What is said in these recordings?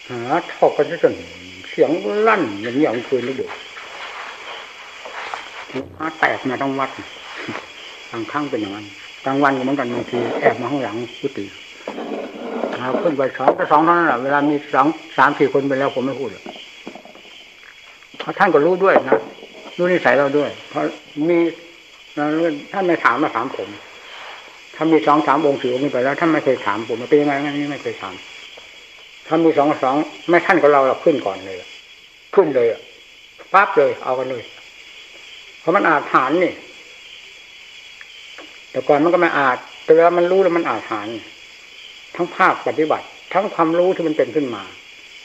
หาทอกกันจนเสียงลั่นอย่างนี้เอาคืนแล้วดูหาแตกมาทั้งวัดบางครั้งเป็นอย่างนั้นกลางวันก็เหมือนกันบางทีแอบมาข้างหลังกุฏิขึ้นไปสองเท่านั้นแหละเวลามี3-4 คนไปแล้วผมไม่พูดเพราะท่านก็รู้ด้วยนะรู้นิสัยเราด้วยเพราะมีท่านไม่ถามมาถามผมถ้ามี2-3 องค์4 องค์ไปแล้วท่านไม่เคยถามผมมันเป็นยังไงงั้นนี่ไม่เคยถามถ้ามี2ไม่ท่านกับเราขึ้นก่อนเลยขึ้นเลยปั๊บเลยเอากันเลยเพราะมันอาถรรพ์นี่แต่ก่อนมันก็ไม่อาจแต่เวลามันรู้แล้วมันอาถรรพ์ทั้งภาคปฏิบัติทั้งความรู้ที่มันเป็นขึ้นมา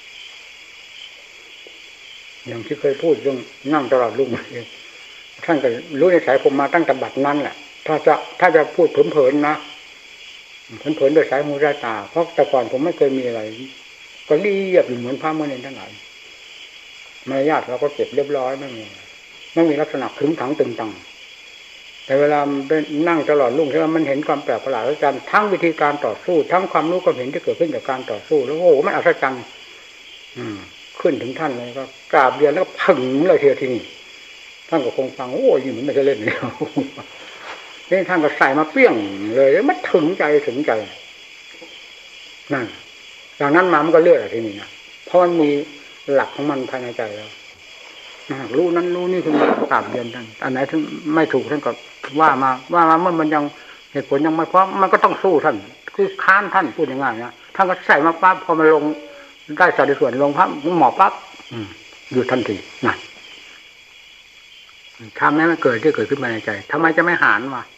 อย่างที่เคยพูดเรื่องนั่งตลอดรุ่งท่านก็รู้ในสายผมมาตั้งแต่บัดนั้นแหละถ้าจะพูดเผินๆนะเผินๆโดยสายหูสายตาเพราะแต่ก่อนผมไม่เคยมีอะไรก็เรียบเหมือนพระเมื่อเนรทั้งหลายมารยาทเราก็เก็บเรียบร้อยไม่มีลักษณะขึงขังตึงตังแต่เวลานั่งตลอดรุ่งใช่ไหมมันเห็นความแปลกประหลาดอาจารย์ทั้งวิธีการต่อสู้ทั้งความรู้ความเห็นที่เกิดขึ้นจากการต่อสู้แล้วโอ้โหมันอัศจรรย์ขึ้นถึงท่านเลยก็กราบเรียนแล้วผึ่งเลยทีนี้ท่านก็คงฟังโอ้ยมันไม่ใช่เล่นเลยนี่ท่านก็ใส่มาเปี้ยงเลยแล้วมันถึงใจนั่นจากนั้นมามันก็เลื่อนทีนี้นะเพราะมันมีหลักของมันภายในใจแล้วรู้นั้นรู้นี่คือมากราบเรียนท่านอันไหนถึงไม่ถูกท่านก็ว่ามาเมื่อมันยังเหตุผลยังไม่พร้อมมันก็ต้องสู้ท่านคือค้านท่านพูดง่ายๆนะท่านก็ใส่มาปั๊บพอมันลงได้สัดส่วนลงพับหมอปั๊บหยุดทันทีนั่นทำให้มันเกิดขึ้นมาในใจทำไมจะไม่หารวะ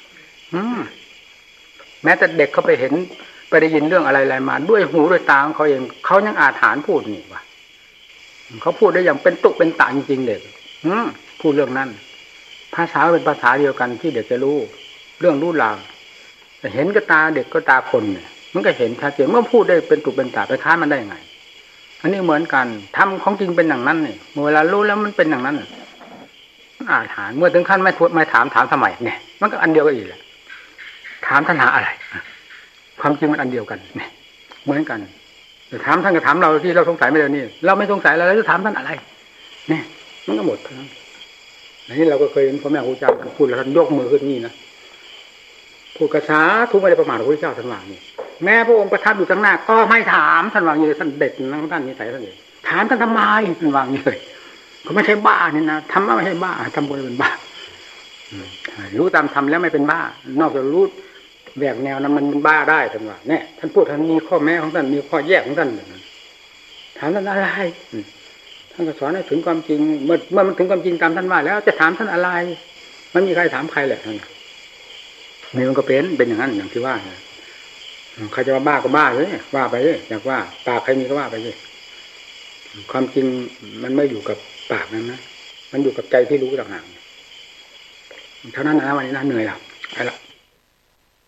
แม้แต่เด็กเขาไปเห็นไปได้ยินเรื่องอะไรมาด้วยหูด้วยตาของเขาเองเขายังอาถรรพ์พูดนี่วะเขาพูดได้อย่างเป็นตุเป็นตะจริงๆเด็กพูดเรื่องนั้นภาษาเป็นภาษาเดียวกันที่เด็กจะรู้เรื่องรู้ราวแต่เห็นก็ตาเด็กก็ตาคนเนี่ยมันก็เห็นชัดเจนเมื่อพูดได้เป็นตุเป็นตะไปค้านมันได้ยังไงอันนี้เหมือนกันทำของจริงเป็นอย่างนั้นเนี่ยเวลารู้แล้วมันเป็นอย่างนั้นอาถรรพ์เมื่อถึงขั้นไม่ถามทำไมเนี่ยมันก็อันเดียวกันอีกแหละถามท่านหาอะไรความจริงมันอันเดียวกันเนี่ยเหมือนกันแต่ถามท่านก็ถามเราที่เราสงสัยไม่ได้นี่เราไม่สงสัยแล้วจะถามท่านอะไรเนี่ยมันก็หมดทั้งนั้นอันนี้เราก็เคยเห็นพ่อแม่ครูอาจารย์พูดแล้วท่านยกมือขึ้นนี่นะพูดกระช้าทุกไม่ได้ประมาทพระพุทธเจ้าท่านว่านี่แม้พระองค์ประทับอยู่ข้างหน้าก็ไม่ถามท่านว่าอย่างนี้ท่านเด็ดนั่งท่านนิสัยท่านเองถามท่านทำไมท่านว่าอย่างนี้เลยก็ไม่ใช่บ้านี่นะทำไม่ใช่บ้าทำบุญเป็นบ้ารู้ตามทำแล้วไม่เป็นบ้านอกจากรู้แหวกแนวนั้นมันบ้าได้ท่านว่าเนี่ยท่านพูดท่านมีข้อแม้ของท่านมีข้อแยกของท่านถามท่านอะไรท่านก็สอนให้ถึงความจริงเมื่อมันถึงความจริงตามท่านว่าแล้วจะถามท่านอะไรมันมีใครถามใครแหละท่านนี่มันก็เป็นอย่างนั้นอย่างที่ว่าใครจะว่าบ้าก็บ้าเลยว่าไปเลยอยากว่าปากใครมีก็ว่าไปเลยความจริงมันไม่อยู่กับปากนั้นนะมันอยู่กับใจที่รู้ต่างหากเท่านั้นนะวันนี้นะเหนื่อยแล้วไปละ